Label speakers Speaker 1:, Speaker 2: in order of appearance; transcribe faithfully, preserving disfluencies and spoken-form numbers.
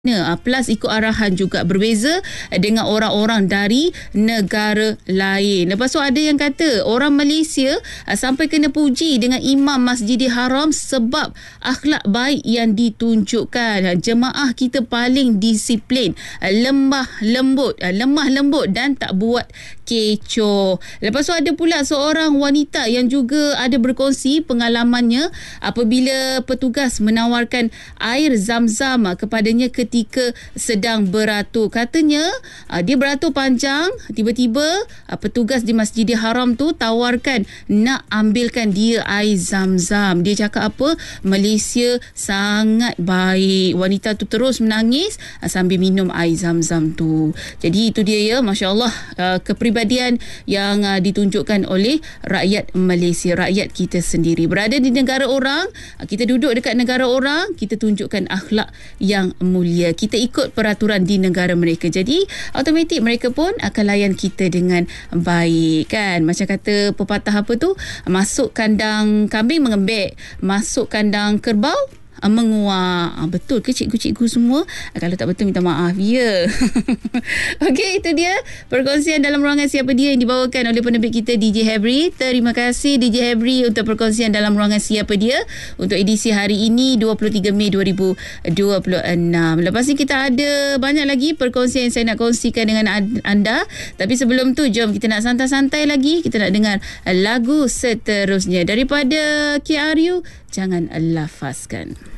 Speaker 1: Uh, plus ikut arahan juga berbeza dengan orang-orang dari negara lain. Lepas tu ada yang kata orang Malaysia uh, sampai kena puji dengan Imam Masjidil Haram sebab akhlak baik yang ditunjukkan. Jemaah kita paling disiplin, uh, lemah lembut, uh, lemah lembut dan tak buat kecoh. Lepas tu ada pula seorang wanita yang juga ada berkongsi pengalamannya apabila petugas menawarkan air zam-zam uh, kepadanya ketika ketika sedang beratur. Katanya uh, dia beratur panjang, tiba-tiba uh, petugas di Masjidil Haram tu tawarkan nak ambilkan dia air zam-zam. Dia cakap apa? Malaysia sangat baik. Wanita tu terus menangis uh, sambil minum air zam-zam tu. Jadi itu dia ya, Masya Allah, uh, kepribadian yang uh, ditunjukkan oleh rakyat Malaysia, rakyat kita sendiri. Berada di negara orang, uh, kita duduk dekat negara orang, kita tunjukkan akhlak yang mulia. Kita ikut peraturan di negara mereka. Jadi automatik mereka pun akan layan kita dengan baik kan. Macam kata pepatah apa tu, masuk kandang kambing mengembek, masuk kandang kerbau menguak. Betul ke cikgu-cikgu semua? Kalau tak betul minta maaf ya. Okey, itu dia perkongsian dalam ruangan Siapa Dia yang dibawakan oleh penerbit kita D J Hebri. Terima kasih D J Hebri untuk perkongsian dalam ruangan Siapa Dia untuk edisi hari ini dua puluh tiga Mei dua ribu dua puluh enam. Lepas ni kita ada banyak lagi perkongsian yang saya nak kongsikan dengan anda. Tapi sebelum tu jom kita nak santai-santai lagi. Kita nak dengar lagu seterusnya daripada K R U, Jangan Lafazkan.